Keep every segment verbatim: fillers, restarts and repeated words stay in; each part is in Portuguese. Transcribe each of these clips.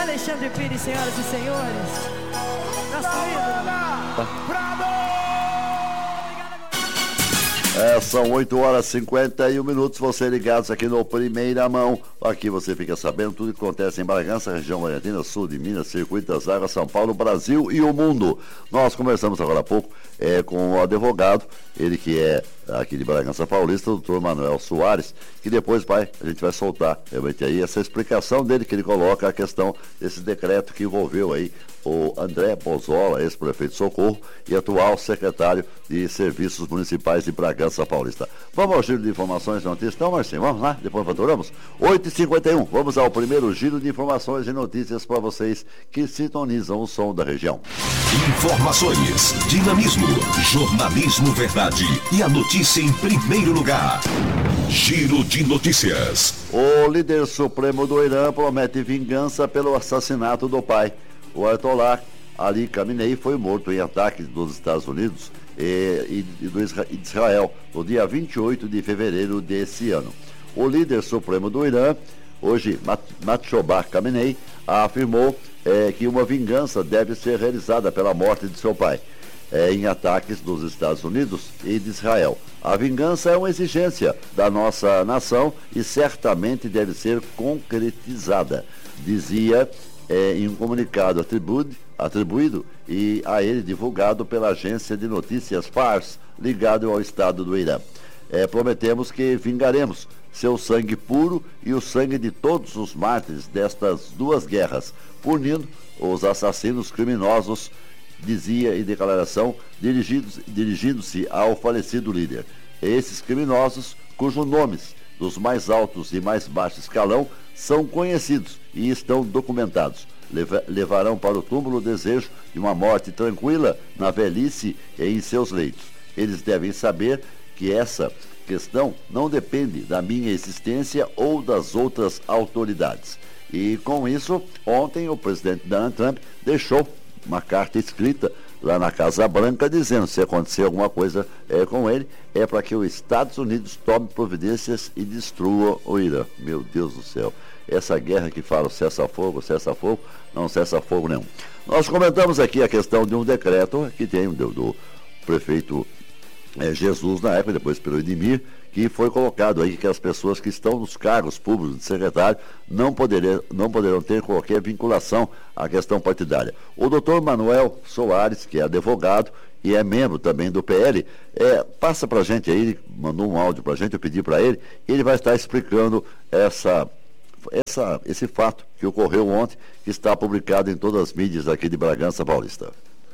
Alexandre Pires, senhoras e senhores. Nosso ídolo. É, são oito horas e cinquenta e um minutos, você ligados aqui no Primeira Mão. Aqui você fica sabendo tudo que acontece em Bragança, região Goiatina, sul de Minas, Circuito das Águas, São Paulo, Brasil e o mundo. Nós conversamos agora há pouco é, com o advogado, ele que é aqui de Bragança Paulista, o doutor Manuel Soares, que depois vai, a gente vai soltar realmente aí essa explicação dele, que ele coloca a questão desse decreto que envolveu aí o André Bozola, ex-prefeito de Socorro e atual secretário de Serviços Municipais de Bragança Paulista. Vamos ao giro de informações e notícias, então, Marcinho, vamos lá, depois faturamos? oito e cinquenta e um, vamos ao primeiro giro de informações e notícias para vocês que sintonizam o som da região. Informações, dinamismo, jornalismo verdade e a notícia em primeiro lugar. Giro de notícias. O líder supremo do Irã promete vingança pelo assassinato do pai. O Ayatollah Ali Khamenei foi morto em ataques dos Estados Unidos e, e, do Isra, e de Israel no dia vinte e oito de fevereiro desse ano. O líder supremo do Irã, hoje Mojtaba Khamenei, afirmou é, que uma vingança deve ser realizada pela morte de seu pai é, em ataques dos Estados Unidos e de Israel. A vingança é uma exigência da nossa nação e certamente deve ser concretizada, dizia É, em um comunicado atribuído, atribuído e a ele divulgado pela agência de notícias Fars, ligado ao Estado do Irã. É, prometemos que vingaremos seu sangue puro e o sangue de todos os mártires destas duas guerras, punindo os assassinos criminosos, dizia em declaração, dirigidos, dirigindo-se ao falecido líder. Esses criminosos, cujos nomes dos mais altos e mais baixo escalão são conhecidos e estão documentados. Leva, levarão para o túmulo o desejo de uma morte tranquila na velhice e em seus leitos. Eles devem saber que essa questão não depende da minha existência ou das outras autoridades. E com isso, ontem o presidente Donald Trump deixou uma carta escrita lá na Casa Branca dizendo se acontecer alguma coisa é, com ele, é para que os Estados Unidos tome providências e destrua o Irã. Meu Deus do céu, essa guerra que fala cessa-fogo, cessa-fogo, não cessa-fogo nenhum. Nós comentamos aqui a questão de um decreto que tem do, do prefeito é, Jesus na época, depois pelo Edmir, que foi colocado aí que as pessoas que estão nos cargos públicos de secretário não, poderia, não poderão ter qualquer vinculação à questão partidária. O doutor Manuel Soares, que é advogado e é membro também do P L, é, passa para a gente aí, ele mandou um áudio para a gente, eu pedi para ele, e ele vai estar explicando essa, essa, esse fato que ocorreu ontem, que está publicado em todas as mídias aqui de Bragança Paulista.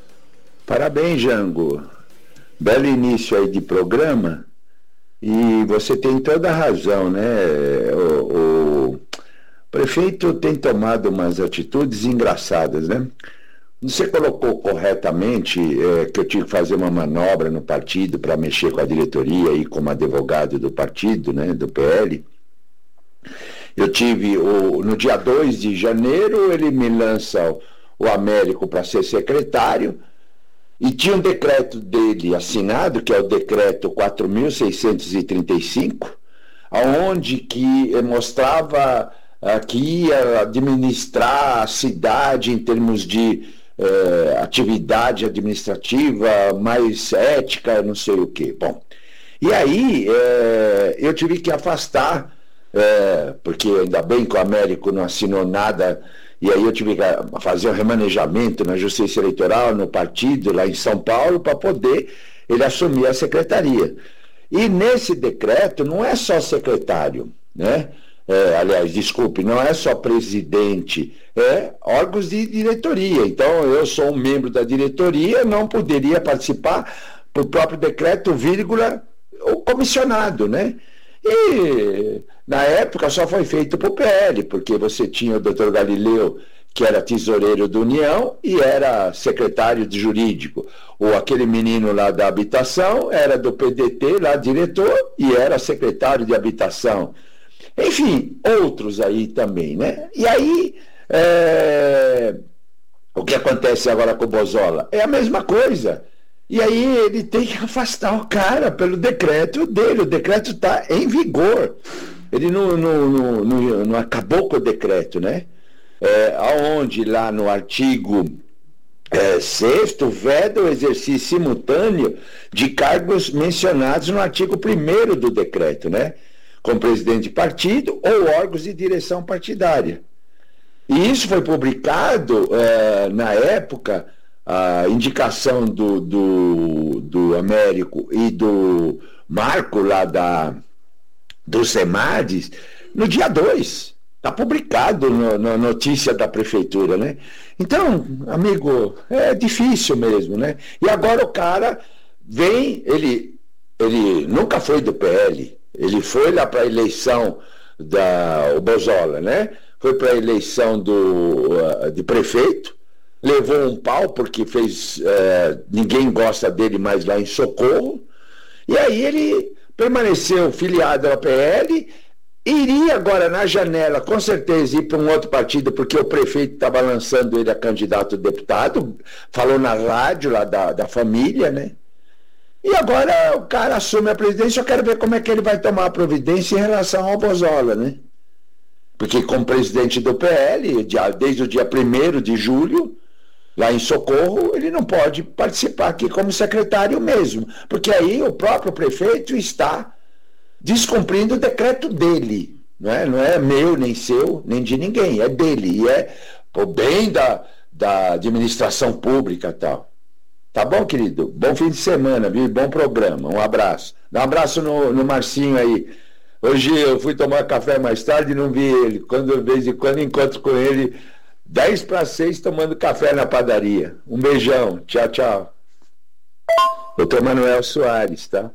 Parabéns, Jango. Belo início aí de programa. E você tem toda a razão, né? O, o prefeito tem tomado umas atitudes engraçadas, né? Você colocou corretamente é, que eu tive que fazer uma manobra no partido para mexer com a diretoria e como advogado do partido, né? Do P L. Eu tive, o, no dia dois de janeiro, ele me lança o, o Américo para ser secretário. E tinha um decreto dele assinado, que é o decreto quatro mil seiscentos e trinta e cinco, onde que mostrava uh, que ia administrar a cidade em termos de uh, atividade administrativa, mais ética, não sei o quê. Bom, e aí uh, eu tive que afastar, uh, porque ainda bem que o Américo não assinou nada. E aí eu tive que fazer um remanejamento na Justiça Eleitoral, no partido, lá em São Paulo, para poder ele assumir a secretaria. E nesse decreto não é só secretário, né? É, aliás, desculpe, não é só presidente, é órgãos de diretoria. Então, eu sou um membro da diretoria, não poderia participar, por próprio decreto, vírgula, o comissionado, né? E na época só foi feito para o P L, porque você tinha o doutor Galileu, que era tesoureiro da União e era secretário de jurídico. Ou aquele menino lá da habitação era do P D T, lá diretor, e era secretário de habitação. Enfim, outros aí também, né? E aí, é... o que acontece agora com o Bozola? É a mesma coisa. E aí ele tem que afastar o cara pelo decreto dele. O decreto está em vigor. Ele não, não, não, não, não acabou com o decreto, né? é, aonde lá no artigo é, sexto veda o exercício simultâneo de cargos mencionados no artigo primeiro do decreto, né? Como presidente de partido ou órgãos de direção partidária. E isso foi publicado é, na época, a indicação do, do, do Américo e do Marco lá da, do SEMADES, no dia dois. Está publicado no, na notícia da prefeitura, né? Então, amigo, é difícil mesmo, né? E agora o cara vem, ele, ele nunca foi do P L, ele foi lá para a eleição da o Bozola, né? Foi para a eleição do, uh, de prefeito, levou um pau porque fez, uh, ninguém gosta dele mais lá em Socorro, e aí ele permaneceu filiado ao P L, iria agora na janela, com certeza, ir para um outro partido, porque o prefeito estava lançando ele a candidato a deputado, falou na rádio lá da, da família, né? E agora o cara assume a presidência, eu quero ver como é que ele vai tomar a providência em relação ao Bozola, né? Porque como presidente do P L, desde o dia primeiro de julho, lá em Socorro, ele não pode participar aqui como secretário mesmo, porque aí o próprio prefeito está descumprindo o decreto dele, não é, não é meu, nem seu, nem de ninguém, é dele, e é o bem da, da administração pública e tal. Tá bom, querido? Bom fim de semana, viu? Bom programa, um abraço. Dá um abraço no, no Marcinho aí. Hoje eu fui tomar café mais tarde e não vi ele. Quando, de vez em quando, encontro com ele, dez para seis, tomando café na padaria. Um beijão. Tchau, tchau. doutor Manuel Soares, tá?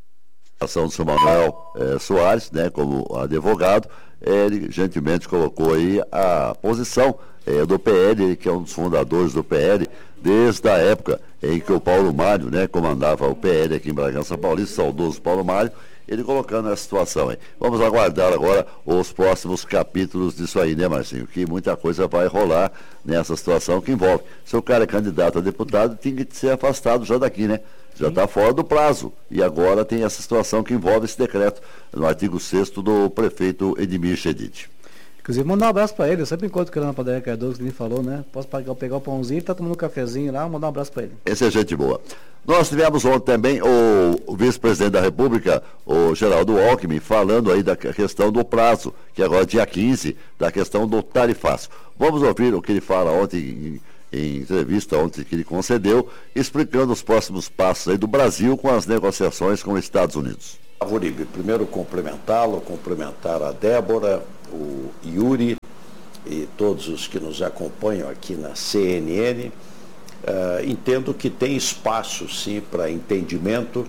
A ação do senhor Manuel é, Soares, né, como advogado, ele gentilmente colocou aí a posição é, do P L, ele que é um dos fundadores do P L, desde a época em que o Paulo Mário, né, comandava o P L aqui em Bragança Paulista, saudoso Paulo Mário, ele colocando essa situação aí. Vamos aguardar agora os próximos capítulos disso aí, né, Marcinho? Que muita coisa vai rolar nessa situação que envolve. Se o cara é candidato a deputado, tem que ser afastado já daqui, né? Já está fora do prazo. E agora tem essa situação que envolve esse decreto, no artigo sexto do prefeito Edmir Chedid. Inclusive, mandar um abraço para ele. Eu sempre encontro com ele na padaria Cardoso, que ele falou, né? Posso pegar, pegar o pãozinho, ele tá tomando um cafezinho lá, mandar um abraço para ele. Esse é gente boa. Nós tivemos ontem também o, o vice-presidente da República, o Geraldo Alckmin, falando aí da questão do prazo, que agora é dia quinze, da questão do tarifaço. Vamos ouvir o que ele fala ontem em, em entrevista ontem que ele concedeu, explicando os próximos passos aí do Brasil com as negociações com os Estados Unidos. Uribe, primeiro cumprimentá-lo, cumprimentar a Débora, o Yuri e todos os que nos acompanham aqui na C N N. Uh, entendo que tem espaço, sim, para entendimento,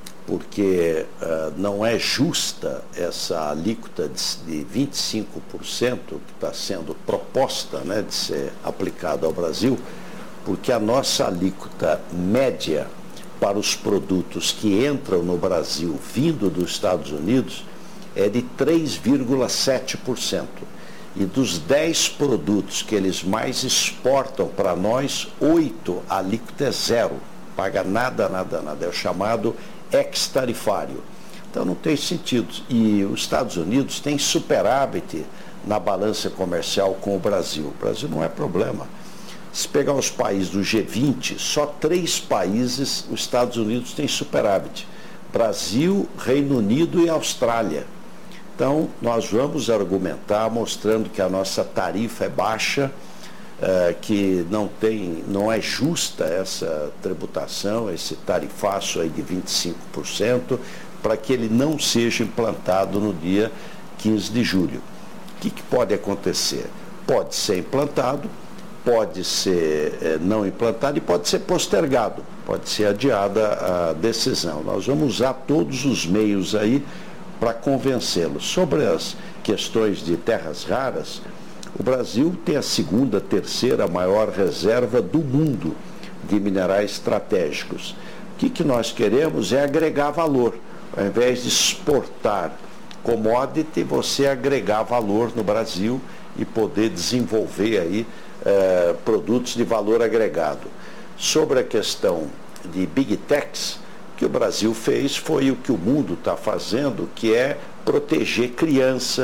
porque uh, não é justa essa alíquota de, de vinte e cinco por cento que está sendo proposta, né, de ser aplicada ao Brasil, porque a nossa alíquota média para os produtos que entram no Brasil vindo dos Estados Unidos é de três vírgula sete por cento. E dos dez produtos que eles mais exportam para nós, oito, a alíquota é zero. Paga nada, nada, nada. É o chamado ex-tarifário. Então não tem sentido. E os Estados Unidos têm superávit na balança comercial com o Brasil. O Brasil não é problema. Se pegar os países do G vinte, só três países os Estados Unidos têm superávit. Brasil, Reino Unido e Austrália. Então, nós vamos argumentar mostrando que a nossa tarifa é baixa, uh, que não tem, não é justa essa tributação, esse tarifaço aí de vinte e cinco por cento, para que ele não seja implantado no dia quinze de julho. O que, que pode acontecer? Pode ser implantado, pode ser eh, não implantado e pode ser postergado, pode ser adiada a decisão. Nós vamos usar todos os meios aí para convencê-los. Sobre as questões de terras raras, o Brasil tem a segunda, terceira maior reserva do mundo de minerais estratégicos. O que, que nós queremos é agregar valor. Ao invés de exportar commodity, você agregar valor no Brasil e poder desenvolver aí eh, produtos de valor agregado. Sobre a questão de Big Techs, que o Brasil fez foi o que o mundo está fazendo, que é proteger criança,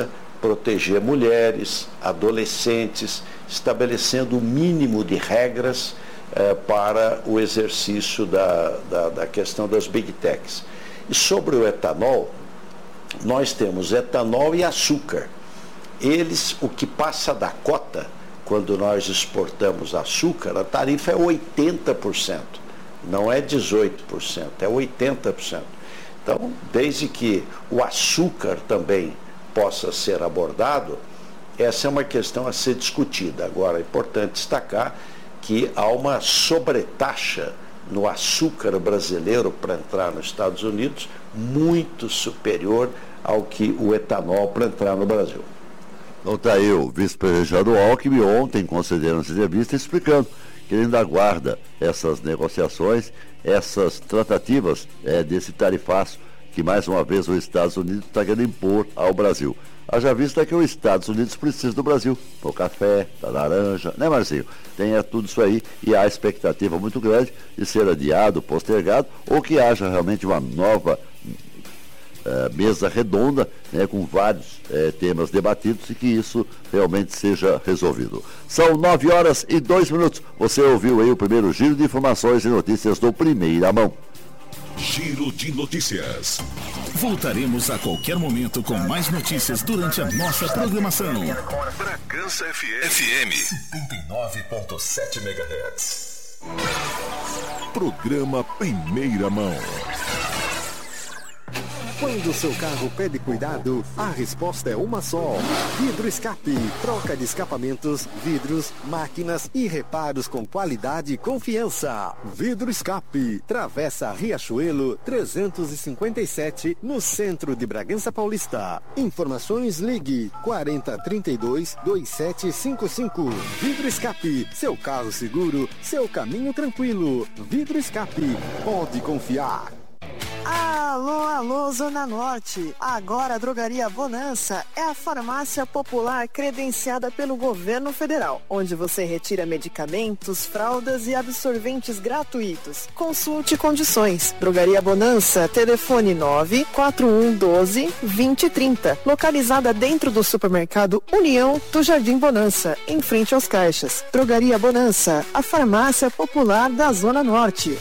proteger mulheres, adolescentes, estabelecendo o mínimo de regras eh, para o exercício da, da, da questão das Big Techs. E sobre o etanol, nós temos etanol e açúcar. Eles, o que passa da cota, quando nós exportamos açúcar, a tarifa é oitenta por cento, não é dezoito por cento, é oitenta por cento. Então, desde que o açúcar também possa ser abordado, essa é uma questão a ser discutida. Agora, é importante destacar que há uma sobretaxa no açúcar brasileiro para entrar nos Estados Unidos muito superior ao que o etanol para entrar no Brasil. Então está aí o vice-presidente do Alckmin ontem concedendo essa entrevista explicando que ele ainda aguarda essas negociações, essas tratativas é, desse tarifaço que mais uma vez os Estados Unidos está querendo impor ao Brasil. Haja vista que os Estados Unidos precisam do Brasil, do café, da laranja, né, Marcinho? Tem é, tudo isso aí e há expectativa muito grande de ser adiado, postergado, ou que haja realmente uma nova é, mesa redonda, né, com vários é, temas debatidos e que isso realmente seja resolvido. São nove horas e dois minutos. Você ouviu aí o primeiro giro de informações e notícias do Primeira Mão. Giro de notícias. Voltaremos a qualquer momento com mais notícias durante a nossa programação. Bragança F M setenta e nove ponto sete megahertz. Programa Primeira Mão. Quando o seu carro pede cuidado, a resposta é uma só. Vidro Escape, troca de escapamentos, vidros, máquinas e reparos com qualidade e confiança. Vidro Escape, Travessa Riachuelo trezentos e cinquenta e sete, no centro de Bragança Paulista. Informações ligue quarenta, trinta e dois, vinte e sete cinquenta e cinco. Vidro Escape, seu carro seguro, seu caminho tranquilo. Vidro Escape, pode confiar. Alô, alô, Zona Norte. Agora a Drogaria Bonança é a farmácia popular credenciada pelo governo federal, onde você retira medicamentos, fraldas e absorventes gratuitos. Consulte condições. Drogaria Bonança, telefone nove quatro um um dois, vinte trinta, localizada dentro do supermercado União do Jardim Bonança, em frente aos caixas. Drogaria Bonança, a farmácia popular da Zona Norte.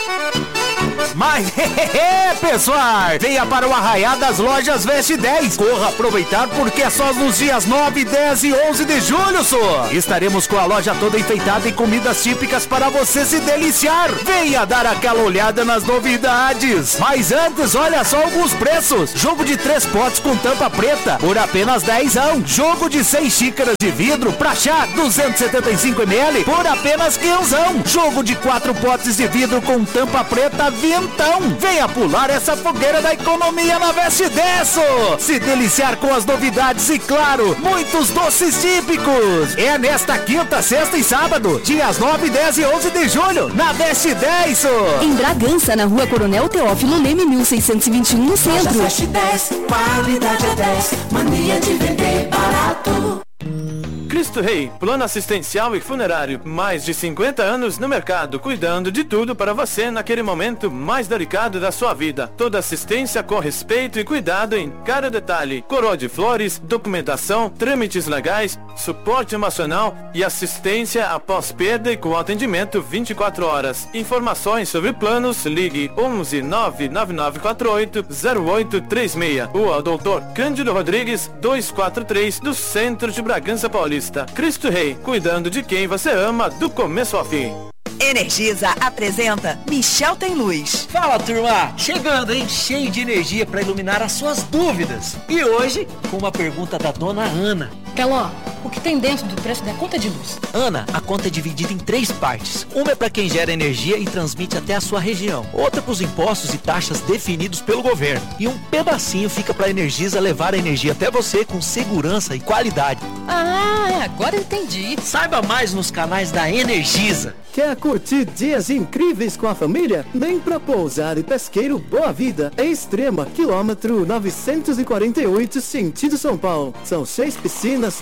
Mas, hehehe, pessoal, venha para o Arraiá das Lojas Veste dez. Corra aproveitar porque é só nos dias nove, dez e onze de julho, só. Estaremos com a loja toda enfeitada e comidas típicas para você se deliciar. Venha dar aquela olhada nas novidades. Mas antes, olha só alguns preços. Jogo de três potes com tampa preta por apenas dezão. Jogo de seis xícaras de vidro pra chá duzentos e setenta e cinco mililitros por apenas quinzão. Jogo de quatro potes de vidro com tampa preta vintão. Venha pular essa fogueira da economia na Veste dez. Se deliciar com as novidades e, claro, muitos doces típicos. É nesta quinta, sexta e sábado, dias nove, dez e onze de julho, na Veste dez. Em Bragança, na Rua Coronel Teófilo Leme, mil seiscentos e vinte e um, no centro. Veste dez, qualidade é dez, mania de vender barato. Cristo Rei, plano assistencial e funerário. Mais de cinquenta anos no mercado, cuidando de tudo para você naquele momento mais delicado da sua vida. Toda assistência com respeito e cuidado em cada detalhe. Coroa de flores, documentação, trâmites legais, suporte emocional e assistência após perda e com atendimento vinte e quatro horas. Informações sobre planos, ligue onze, nove nove nove quatro oito, zero oito três seis. Rua doutor Cândido Rodrigues, duzentos e quarenta e três, do centro de Bragança Paulista. Cristo Rei, cuidando de quem você ama do começo ao fim. Energisa apresenta Michel Tem Luz. Fala, turma! Chegando, hein? Cheio de energia para iluminar as suas dúvidas. E hoje, com uma pergunta da dona Ana. Teló, o que tem dentro do preço da conta de luz? Ana, a conta é dividida em três partes. Uma é para quem gera energia e transmite até a sua região. Outra para os impostos e taxas definidos pelo governo. E um pedacinho fica para a Energisa levar a energia até você com segurança e qualidade. Ah, agora entendi. Saiba mais nos canais da Energisa. Quer curtir dias incríveis com a família? Vem pra Pousada e Pesqueiro Boa Vida, em Extrema, quilômetro novecentos e quarenta e oito, sentido São Paulo. São seis piscinas, tobogã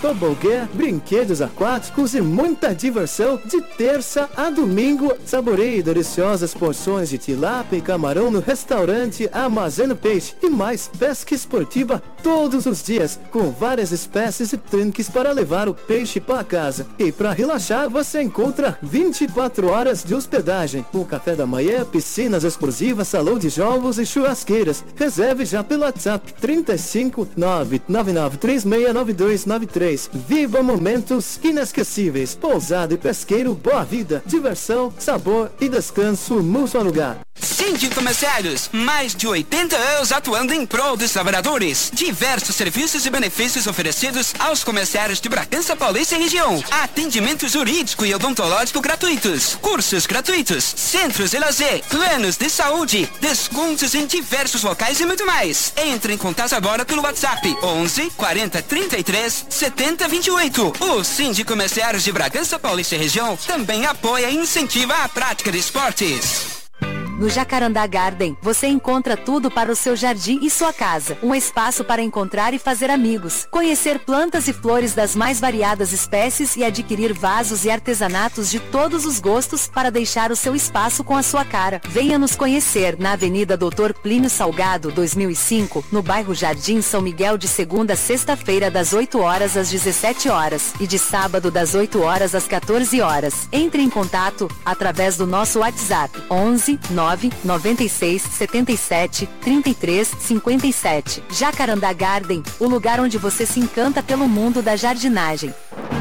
mulher, brinquedos aquáticos e muita diversão de terça a domingo. Saboreie deliciosas porções de tilápia e camarão no restaurante Armazeno Peixe e mais pesca esportiva todos os dias, com várias espécies e tanques para levar o peixe para casa. E para relaxar, você encontra vinte e quatro horas de hospedagem, com café da manhã, piscinas exclusivas, salão de jogos e churrasqueiras. Reserve já pelo WhatsApp trinta e cinco, nove nove nove três seis nove dois nove três. Viva momentos inesquecíveis. Pousada e pesqueiro Boa Vida. Diversão, sabor e descanso num só lugar. Síndico Mercedes, mais de oitenta anos atuando em prol dos trabalhadores. Diversos serviços e benefícios oferecidos aos comerciários de Bragança Paulista e região. Atendimento jurídico e odontológico gratuitos. Cursos gratuitos. Centros de lazer. Planos de saúde. Descontos em diversos locais e muito mais. Entre em contato agora pelo WhatsApp onze, quarenta, trinta e três, setenta, vinte e oito. O Síndico Mercedes de Bragança Paulista e região também apoia e incentiva a prática de esportes. No Jacarandá Garden, você encontra tudo para o seu jardim e sua casa. Um espaço para encontrar e fazer amigos. Conhecer plantas e flores das mais variadas espécies e adquirir vasos e artesanatos de todos os gostos para deixar o seu espaço com a sua cara. Venha nos conhecer na Avenida doutor Plínio Salgado, dois mil e cinco, no bairro Jardim São Miguel, de segunda a sexta-feira das oito horas às dezessete horas e de sábado das oito horas às quatorze horas. Entre em contato através do nosso WhatsApp onze, nove nove seis, sete sete, três três, cinco sete. Jacarandá Garden, o lugar onde você se encanta pelo mundo da jardinagem.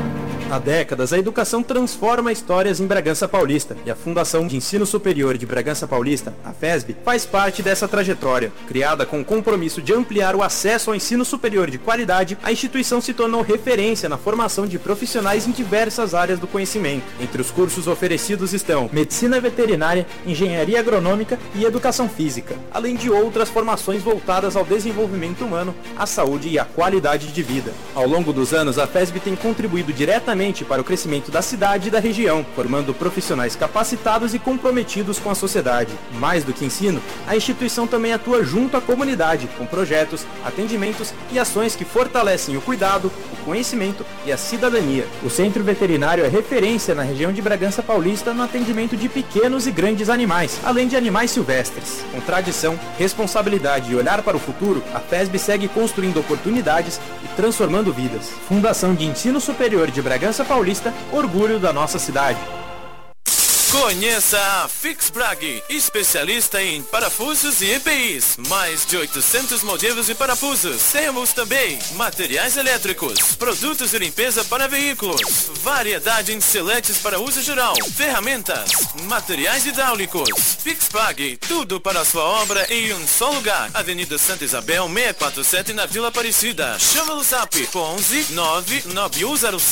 Há décadas, a educação transforma histórias em Bragança Paulista e a Fundação de Ensino Superior de Bragança Paulista, a FESB, faz parte dessa trajetória. Criada com o compromisso de ampliar o acesso ao ensino superior de qualidade, a instituição se tornou referência na formação de profissionais em diversas áreas do conhecimento. Entre os cursos oferecidos estão Medicina Veterinária, Engenharia Agronômica e Educação Física, além de outras formações voltadas ao desenvolvimento humano, à saúde e à qualidade de vida. Ao longo dos anos, a FESB tem contribuído diretamente para o crescimento da cidade e da região, formando profissionais capacitados e comprometidos com a sociedade. Mais do que ensino, a instituição também atua junto à comunidade, com projetos, atendimentos e ações que fortalecem o cuidado, o conhecimento e a cidadania. O Centro Veterinário é referência na região de Bragança Paulista no atendimento de pequenos e grandes animais, além de animais silvestres. Com tradição, responsabilidade e olhar para o futuro, a FESB segue construindo oportunidades e transformando vidas. Fundação de Ensino Superior de Bragança Paulista, orgulho da nossa cidade. Conheça a Fixbrag, especialista em parafusos e E P Is. Mais de oitocentos modelos de parafusos. Temos também materiais elétricos, produtos de limpeza para veículos, variedade em seletes para uso geral, ferramentas, materiais hidráulicos. Fixbrag, tudo para a sua obra em um só lugar. Avenida Santa Isabel, seiscentos e quarenta e sete, na Vila Aparecida. Chama no zap onze, nove nove um zero